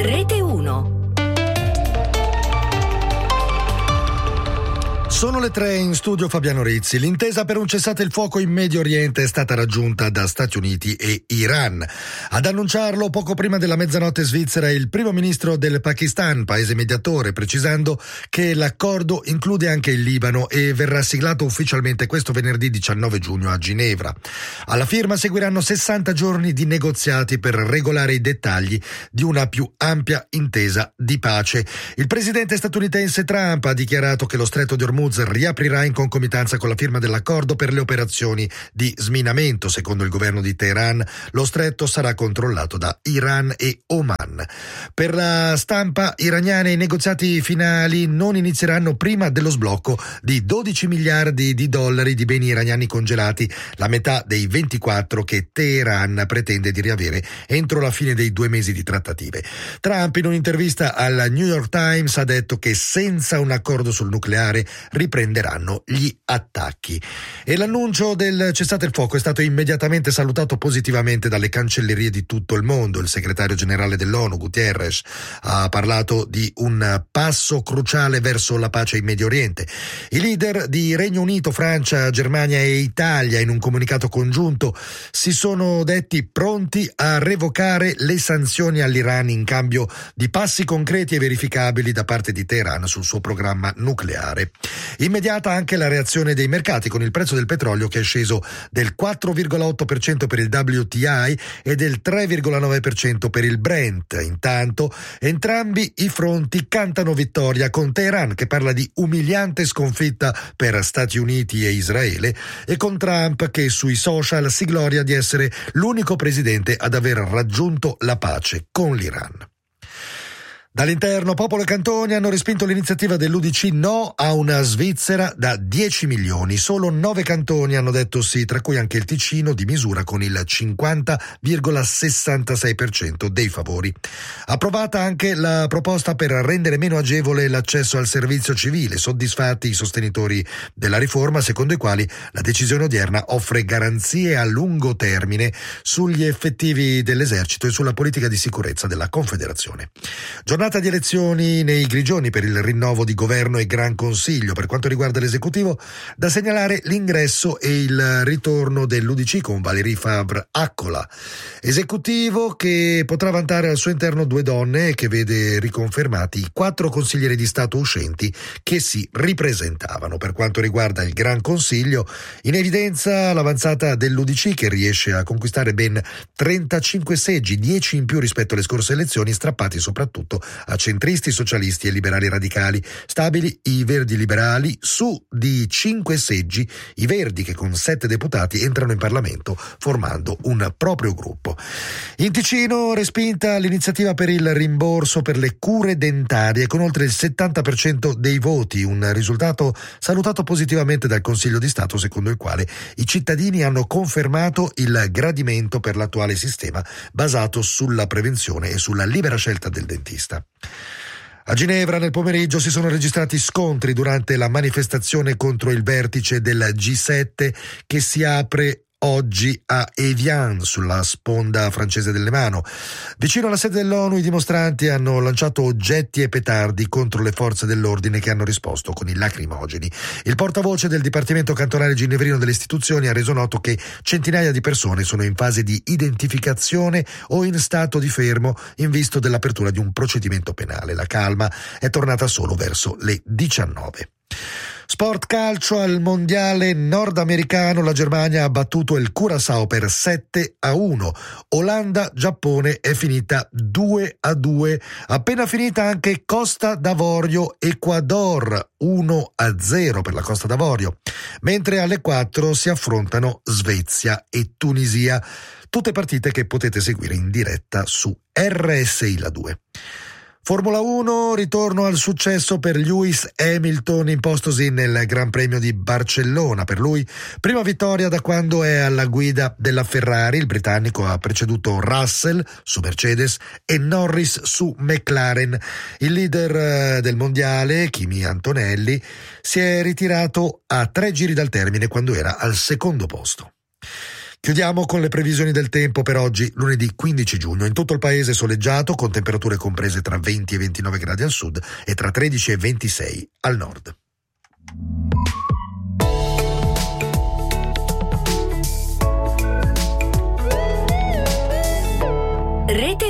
Rete 1. Sono le 3 in studio Fabiano Rizzi. L'intesa per un cessate il fuoco in Medio Oriente è stata raggiunta da Stati Uniti e Iran. Ad annunciarlo poco prima della mezzanotte svizzera il primo ministro del Pakistan, paese mediatore, precisando che l'accordo include anche il Libano e verrà siglato ufficialmente questo venerdì 19 giugno a Ginevra. Alla firma seguiranno 60 giorni di negoziati per regolare i dettagli di una più ampia intesa di pace. Il presidente statunitense Trump ha dichiarato che lo stretto di Hormuz riaprirà in concomitanza con la firma dell'accordo per le operazioni di sminamento. Secondo il governo di Teheran, lo stretto sarà controllato da Iran e Oman. Per la stampa iraniana, i negoziati finali non inizieranno prima dello sblocco di 12 miliardi di dollari di beni iraniani congelati, la metà dei 24 che Teheran pretende di riavere entro la fine dei 2 mesi di trattative. Trump, in un'intervista al New York Times, ha detto che senza un accordo sul nucleare riprenderanno gli attacchi. E l'annuncio del cessate il fuoco è stato immediatamente salutato positivamente dalle cancellerie di tutto il mondo. Il segretario generale dell'ONU, Guterres, ha parlato di un passo cruciale verso la pace in Medio Oriente. I leader di Regno Unito, Francia, Germania e Italia, in un comunicato congiunto, si sono detti pronti a revocare le sanzioni all'Iran in cambio di passi concreti e verificabili da parte di Teheran sul suo programma nucleare. Immediata anche la reazione dei mercati, con il prezzo del petrolio che è sceso del 4,8% per il WTI e del 3,9% per il Brent. Intanto entrambi i fronti cantano vittoria, con Teheran che parla di umiliante sconfitta per Stati Uniti e Israele e con Trump che sui social si gloria di essere l'unico presidente ad aver raggiunto la pace con l'Iran. Dall'interno, popolo e cantoni hanno respinto l'iniziativa dell'UDC no a una Svizzera da 10 milioni. Solo 9 cantoni hanno detto sì, tra cui anche il Ticino, di misura con il 50,66% dei favori. Approvata anche la proposta per rendere meno agevole l'accesso al servizio civile, soddisfatti i sostenitori della riforma, secondo i quali la decisione odierna offre garanzie a lungo termine sugli effettivi dell'esercito e sulla politica di sicurezza della Confederazione. Giornata di elezioni nei Grigioni per il rinnovo di governo e Gran Consiglio. Per quanto riguarda l'esecutivo, da segnalare l'ingresso e il ritorno dell'UDC con Valérie Favre-Accola. Esecutivo che potrà vantare al suo interno 2 donne e che vede riconfermati i 4 consiglieri di Stato uscenti che si ripresentavano. Per quanto riguarda il Gran Consiglio, in evidenza l'avanzata dell'UDC che riesce a conquistare ben 35 seggi, 10 in più rispetto alle scorse elezioni, strappati soprattutto a centristi, socialisti e liberali radicali. Stabili i Verdi liberali, su di 5 seggi i Verdi che con 7 deputati entrano in Parlamento formando un proprio gruppo. In Ticino respinta l'iniziativa per il rimborso per le cure dentarie con oltre il 70% dei voti, un risultato salutato positivamente dal Consiglio di Stato, secondo il quale i cittadini hanno confermato il gradimento per l'attuale sistema basato sulla prevenzione e sulla libera scelta del dentista. A Ginevra nel pomeriggio si sono registrati scontri durante la manifestazione contro il vertice del G7 che si apre oggi a Evian, sulla sponda francese del Lemano. Vicino alla sede dell'ONU i dimostranti hanno lanciato oggetti e petardi contro le forze dell'ordine che hanno risposto con i lacrimogeni. Il portavoce del Dipartimento Cantonale Ginevrino delle Istituzioni ha reso noto che centinaia di persone sono in fase di identificazione o in stato di fermo in vista dell'apertura di un procedimento penale. La calma è tornata solo verso le 19. Sport calcio, al mondiale nordamericano la Germania ha battuto il Curaçao per 7-1. Olanda-Giappone è finita 2-2. Appena finita anche Costa d'Avorio Ecuador 1-0 per la Costa d'Avorio. Mentre alle 4 si affrontano Svezia e Tunisia. Tutte partite che potete seguire in diretta su RSI La 2. Formula 1, ritorno al successo per Lewis Hamilton impostosi nel Gran Premio di Barcellona. Per lui, prima vittoria da quando è alla guida della Ferrari. Il britannico ha preceduto Russell su Mercedes e Norris su McLaren. Il leader del mondiale, Kimi Antonelli, si è ritirato a 3 giri dal termine quando era al secondo posto. Chiudiamo con le previsioni del tempo per oggi, lunedì 15 giugno. In tutto il paese soleggiato, con temperature comprese tra 20 e 29 gradi al sud e tra 13 e 26 al nord. Rete